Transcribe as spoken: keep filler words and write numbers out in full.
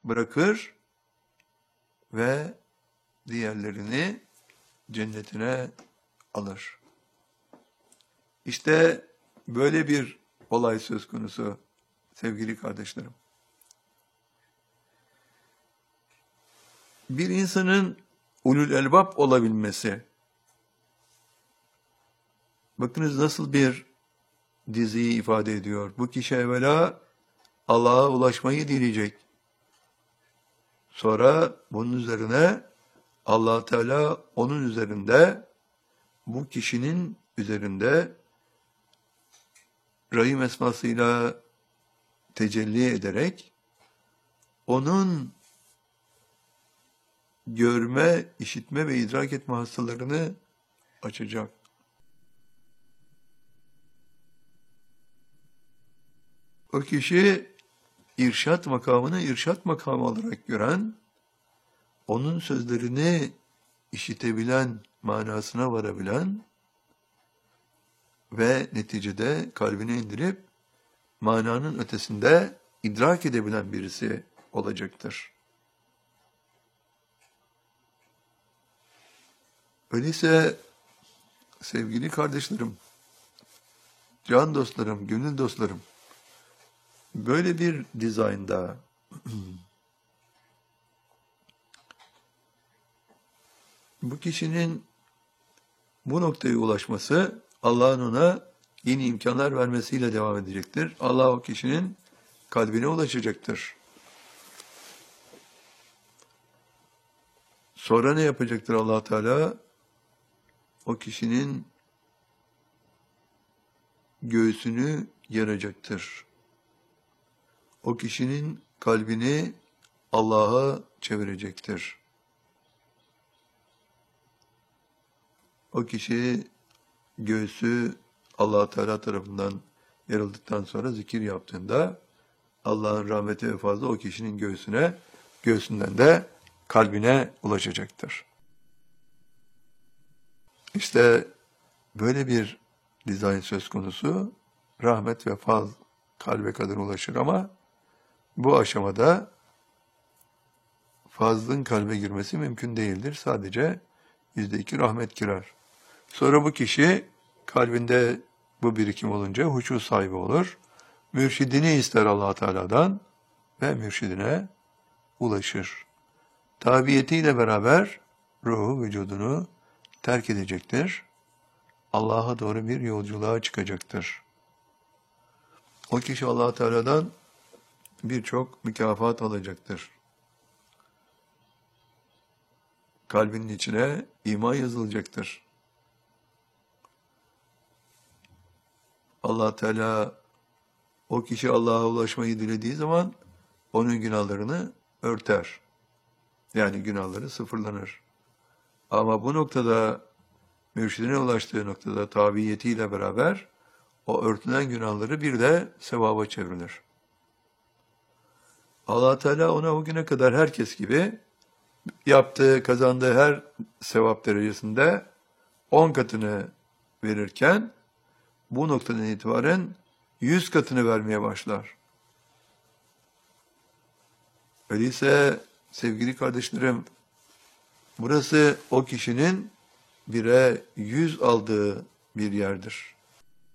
bırakır ve diğerlerini cennetine alır. İşte böyle bir olay söz konusu sevgili kardeşlerim. Bir insanın ulul elbab olabilmesi, bakınız nasıl bir diziyi ifade ediyor. Bu kişi evvela Allah'a ulaşmayı dileyecek. Sonra bunun üzerine Allah Teala onun üzerinde, bu kişinin üzerinde Rahim esmasıyla tecelli ederek onun görme, işitme ve idrak etme hastalarını açacak. O kişi irşat makamını irşat makamı olarak gören, onun sözlerini işitebilen, manasına varabilen ve neticede kalbine indirip mananın ötesinde idrak edebilen birisi olacaktır. Öyleyse sevgili kardeşlerim, can dostlarım, gönül dostlarım, böyle bir dizaynda bu kişinin bu noktaya ulaşması Allah'ın ona yeni imkanlar vermesiyle devam edecektir. Allah o kişinin kalbine ulaşacaktır. Sonra ne yapacaktır Allah Teala? O kişinin göğsünü yaracaktır. O kişinin kalbini Allah'a çevirecektir. O kişi göğsü Allah Teala tarafından yarıldıktan sonra zikir yaptığında Allah'ın rahmeti ve fazla o kişinin göğsüne, göğsünden de kalbine ulaşacaktır. İşte böyle bir dizayn söz konusu, rahmet ve faz kalbe kadar ulaşır ama bu aşamada fazlın kalbe girmesi mümkün değildir. Sadece yüzde iki rahmet girer. Sonra bu kişi kalbinde bu birikim olunca huşu sahibi olur. Mürşidini ister Allah Teala'dan ve mürşidine ulaşır. Tabiyetiyle beraber ruhu vücudunu terk edecektir. Allah'a doğru bir yolculuğa çıkacaktır. O kişi Allah Teala'dan birçok mükafat alacaktır. Kalbinin içine iman yazılacaktır. Allah Teala o kişi Allah'a ulaşmayı dilediği zaman onun günahlarını örter. Yani günahları sıfırlanır. Ama bu noktada mürşidine ulaştığı noktada tabiyetiyle beraber o örtülen günahları bir de sevaba çevrilir. Allah Teala ona o güne kadar herkes gibi yaptığı, kazandığı her sevap derecesinde on katını verirken bu noktadan itibaren yüz katını vermeye başlar. Öyleyse sevgili kardeşlerim, burası o kişinin bire yüz aldığı bir yerdir.